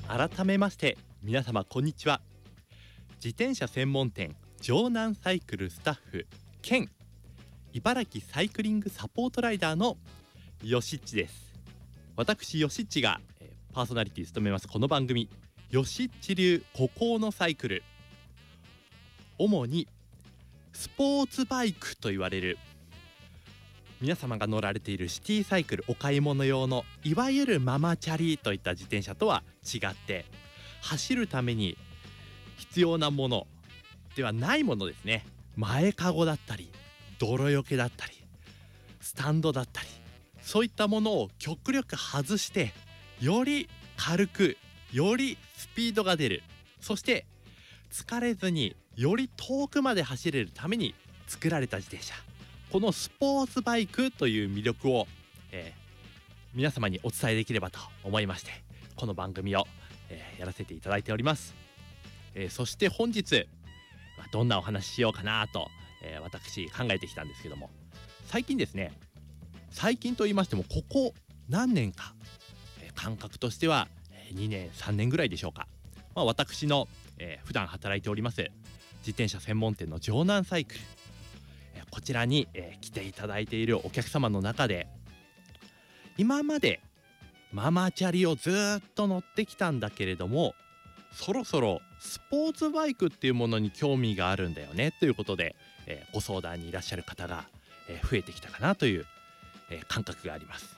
改めまして皆様こんにちは。自転車専門店城南サイクルスタッフ兼茨城サイクリングサポートライダーのよしっちです。私よしっちがパーソナリティ務めますこの番組、よしっち流孤高のサイクル、主にスポーツバイクと言われる皆様が乗られているシティサイクル、お買い物用のいわゆるママチャリといった自転車とは違って、走るために必要なものではないものですね。前かごだったり泥よけだったりスタンドだったり、そういったものを極力外して、より軽くよりスピードが出る、そして疲れずにより遠くまで走れるために作られた自転車、このスポーツバイクという魅力を、皆様にお伝えできればと思いまして、この番組を、やらせていただいております。そして本日、どんなお話ししようかなと、私考えてきたんですけども、最近ですね、最近と言いましてもここ何年か、感覚としては2年3年ぐらいでしょうか、私の、普段働いております自転車専門店の城南サイクル、こちらに、来ていただいているお客様の中で、今までママチャリをずっと乗ってきたんだけれども、そろそろスポーツバイクっていうものに興味があるんだよねということで、ご相談にいらっしゃる方が、増えてきたかなという、感覚があります。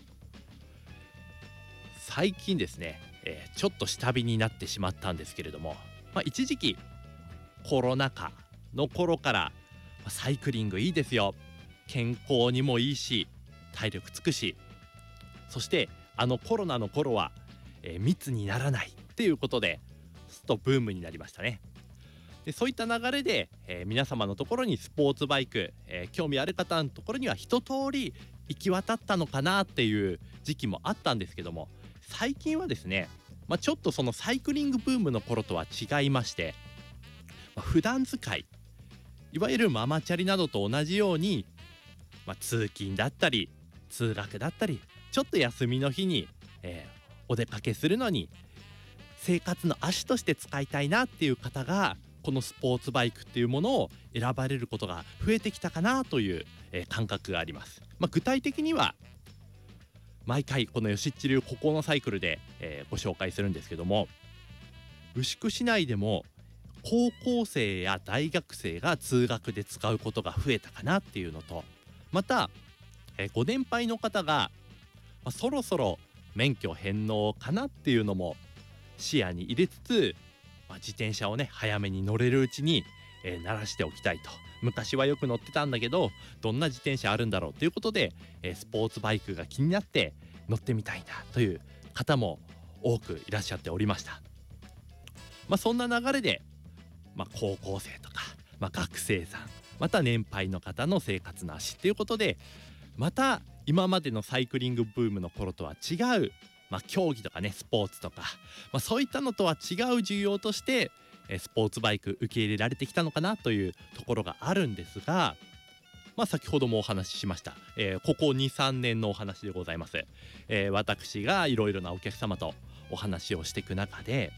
最近ですね、ちょっと下火になってしまったんですけれども、一時期コロナ禍の頃からサイクリングいいですよ、健康にもいいし体力つくし、そしてコロナの頃は、密にならないっていうことでちょっとブームになりましたね。でそういった流れで、皆様のところにスポーツバイク、興味ある方のところには一通り行き渡ったのかなっていう時期もあったんですけども、最近はですね、ちょっとそのサイクリングブームの頃とは違いまして、普段使い、いわゆるママチャリなどと同じように、通勤だったり通学だったり、ちょっと休みの日に、お出かけするのに生活の足として使いたいなっていう方が、このスポーツバイクっていうものを選ばれることが増えてきたかなという、感覚があります。具体的には毎回このよしっち流孤高のサイクルで、ご紹介するんですけども、牛久市内でも高校生や大学生が通学で使うことが増えたかなっていうのと、また、ご年配の方が、そろそろ免許返納かなっていうのも視野に入れつつ、自転車をね早めに乗れるうちに、慣らしておきたいと。昔はよく乗ってたんだけどどんな自転車あるんだろうということで、スポーツバイクが気になって乗ってみたいなという方も多くいらっしゃっておりました。そんな流れで、高校生とか、学生さん、また年配の方の生活の足ということで、また今までのサイクリングブームの頃とは違う、競技とかねスポーツとか、そういったのとは違う需要としてスポーツバイク受け入れられてきたのかなというところがあるんですが、先ほどもお話ししました、ここ 2,3 年のお話でございます。私がいろいろなお客様とお話をしていく中で、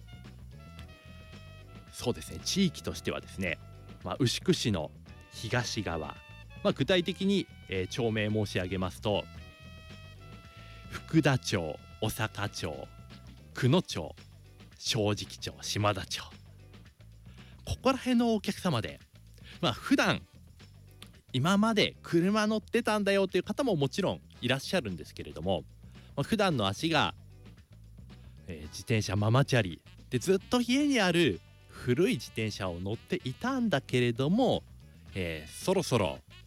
そうですね、地域としてはですね、牛久市の東側、具体的に、町名申し上げますと、福田町、小坂町、久野町、正直町、島田町、ここら辺のお客様で、普段今まで車乗ってたんだよという方ももちろんいらっしゃるんですけれども、普段の足が、自転車ママチャリでずっと家にある古い自転車を乗っていたんだけれども、そろそろ